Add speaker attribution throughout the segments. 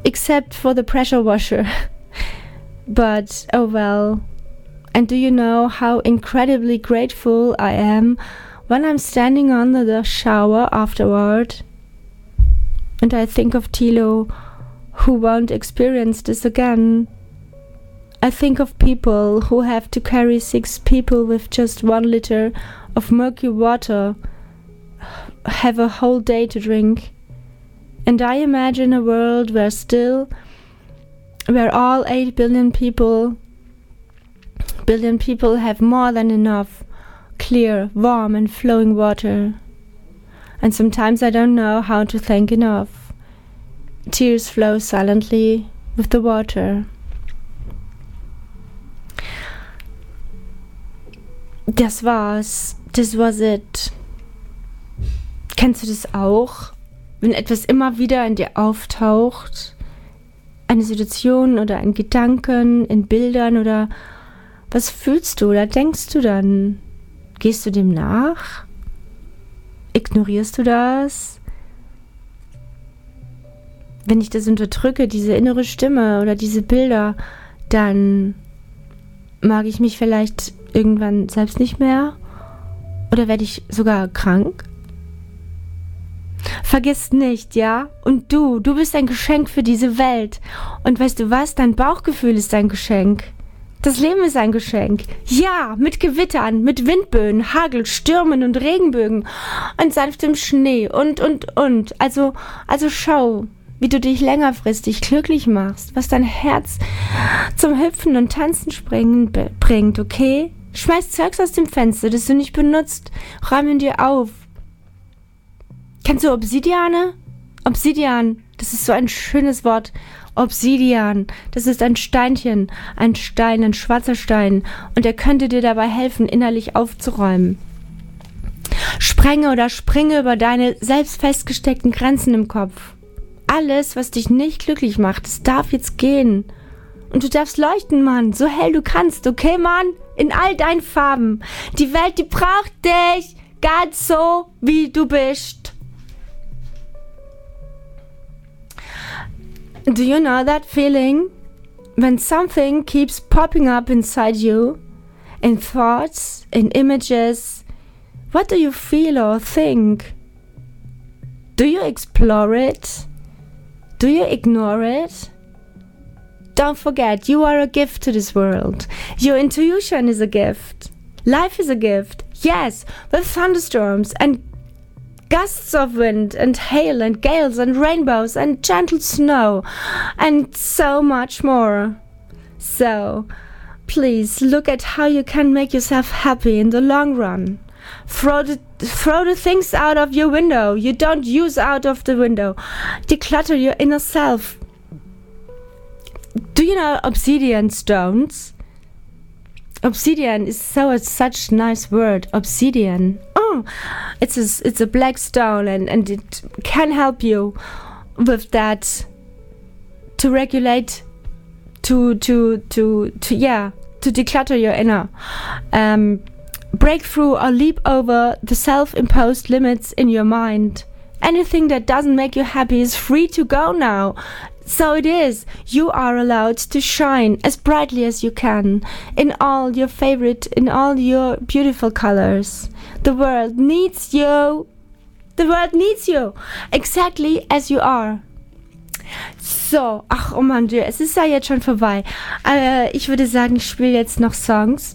Speaker 1: except for the pressure washer. But, oh well. And do you know how incredibly grateful I am when I'm standing under the shower afterward? And I think of Thilo, who won't experience this again. I think of people who have to carry 6 people with just 1 liter of murky water, have a whole day to drink. And I imagine a world where all 8 billion people have more than enough clear, warm and flowing water. And sometimes I don't know how to thank enough. Tears flow silently with the water. Das war's. This was it. Kennst du das auch? Wenn etwas immer wieder in dir auftaucht, eine Situation oder ein Gedanken in Bildern oder was fühlst du oder denkst du dann? Gehst du dem nach? Ignorierst du das? Wenn ich das unterdrücke, diese innere Stimme oder diese Bilder, dann mag ich mich vielleicht irgendwann selbst nicht mehr oder werde ich sogar krank? Vergiss nicht, ja? Und du bist ein Geschenk für diese Welt. Und weißt du was? Dein Bauchgefühl ist ein Geschenk. Das Leben ist ein Geschenk. Ja, mit Gewittern, mit Windböen, Hagel, Stürmen und Regenbögen und sanftem Schnee und. Also schau, wie du dich längerfristig glücklich machst, was dein Herz zum Hüpfen und Tanzen springen bringt, okay? Schmeiß Zeugs aus dem Fenster, das du nicht benutzt. Räume ihn dir auf. Kennst du Obsidiane? Obsidian, das ist so ein schönes Wort. Obsidian, das ist ein Steinchen, ein Stein, ein schwarzer Stein. Und er könnte dir dabei helfen, innerlich aufzuräumen. Sprenge oder springe über deine selbst festgesteckten Grenzen im Kopf. Alles, was dich nicht glücklich macht, es darf jetzt gehen. Und du darfst leuchten, Mann, so hell du kannst, okay, Mann? In all deinen Farben. Die Welt, die braucht dich, ganz so, wie du bist. Do you know that feeling? When something keeps popping up inside you, in thoughts, in images, what do you feel or think? Do you explore it? Do you ignore it? Don't forget, you are a gift to this world. Your intuition is a gift. Life is a gift. Yes, with thunderstorms and gusts of wind and hail and gales and rainbows and gentle snow and so much more. So, please look at how you can make yourself happy in the long run. Throw the things out of your window you don't use out of the window. Declutter your inner self. Do you know obsidian stones? Obsidian is such a nice word. Obsidian. Oh, it's a black stone and it can help you with that to regulate, to declutter your inner. Break through or leap over the self-imposed limits in your mind. Anything that doesn't make you happy is free to go now. So it is. You are allowed to shine as brightly as you can in all your beautiful colors. The world needs you. The world needs you. Exactly as you are. So, ach oh Mann, es ist ja jetzt schon vorbei. Ich würde sagen, ich spiele jetzt noch Songs.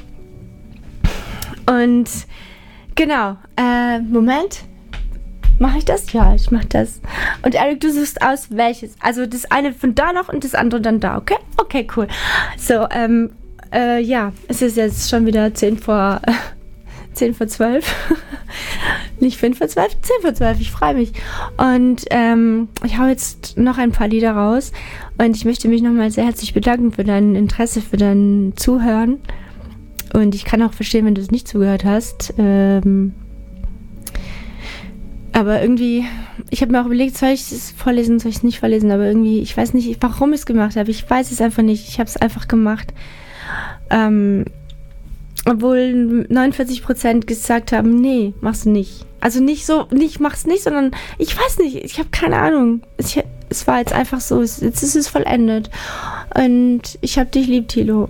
Speaker 1: Und genau, Moment. Mache ich das? Ja, ich mache das. Und Eric, du suchst aus, welches. Also das eine von da noch und das andere dann da, okay? Okay, cool. So, ja, es ist jetzt schon wieder 10 vor 12. Nicht 5 vor 12, 10 vor 12, ich freue mich. Und ich hau jetzt noch ein paar Lieder raus. Und ich möchte mich nochmal sehr herzlich bedanken für dein Interesse, für dein Zuhören. Und ich kann auch verstehen, wenn du es nicht zugehört hast. Aber irgendwie, ich habe mir auch überlegt, soll ich es vorlesen, soll ich es nicht vorlesen, aber irgendwie, ich weiß nicht, warum ich es gemacht habe. Ich weiß es einfach nicht. Ich habe es einfach gemacht. Obwohl 49% gesagt haben, nee, mach's nicht. Also nicht so, mach's nicht, sondern ich weiß nicht, ich habe keine Ahnung. es war jetzt einfach so, jetzt ist es vollendet. Und ich hab dich lieb, Thilo.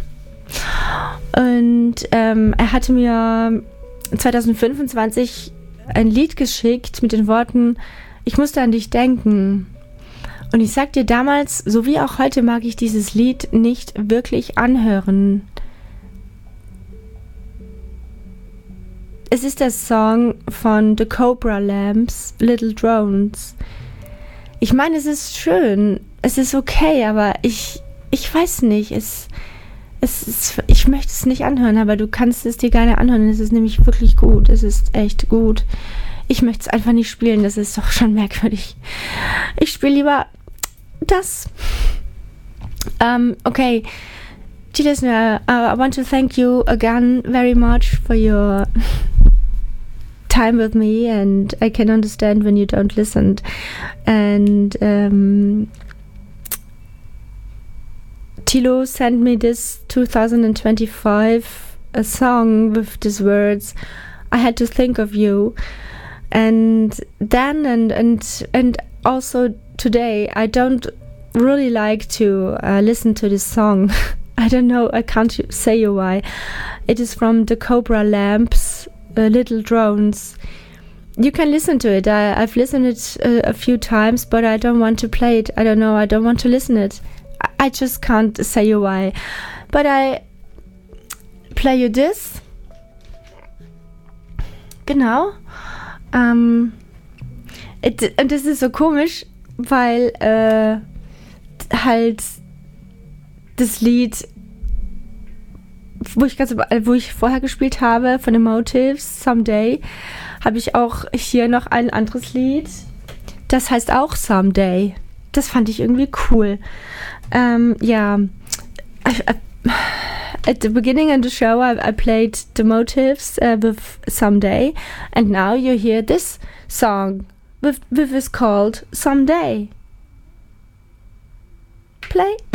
Speaker 1: Und er hatte mir 2025 ein Lied geschickt mit den Worten, ich musste an dich denken. Und ich sag dir, damals, so wie auch heute, mag ich dieses Lied nicht wirklich anhören. Es ist der Song von The Cobra Lamps, Little Drones. Ich meine, es ist schön, es ist okay, aber ich weiß nicht, ich möchte es nicht anhören, aber du kannst es dir gerne anhören. Es ist nämlich wirklich gut, es ist echt gut. Ich möchte es einfach nicht spielen, das ist doch schon merkwürdig. Ich spiele lieber das. Okay, dear listener, I want to thank you again very much for your time with me, and I can understand when you don't listen. And Thilo sent me this 2025 a song with these words, I had to think of you. And then and also today I don't really like to listen to this song. I don't know, I can't say you why. It is from the Cobra Lamps, Little Drones. You can listen to it. I've listened it a few times, but I don't want to play it. I don't know, I don't want to listen it. I just can't say you why. But I play you this. Genau. Und das ist so komisch, weil halt das Lied, wo ich vorher gespielt habe, von The Motives, Someday, habe ich auch hier noch ein anderes Lied. Das heißt auch Someday. Das fand ich irgendwie cool. Yeah. At the beginning of the show, I played The Motives with Someday, and now you hear this song with is called Someday. Play.